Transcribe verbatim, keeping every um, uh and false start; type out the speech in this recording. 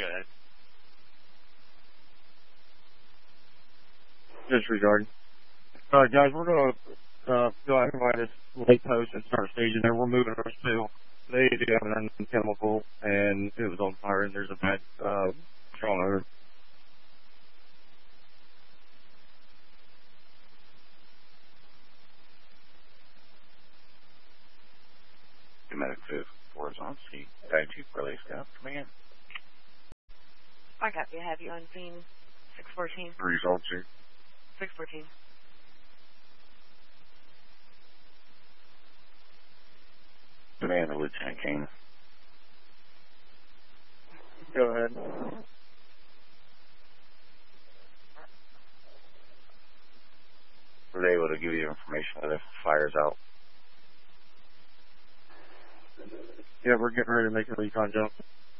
ahead. Disregard. Alright, guys, we're going to uh, go out and find this lake post and start staging there. We're moving our still. They do have an unknown chemical, and it was on fire, and there's a bad, uh, strong odor. Medic fifth, four is on scene. Guide two for Lake Scout. Come in. I got you. Have you on scene six fourteen? Results here. six fourteen. Commander Lieutenant Kane. Go ahead. Were they able to give you information that if the fire's out? Yeah, we're getting ready to make a recon jump.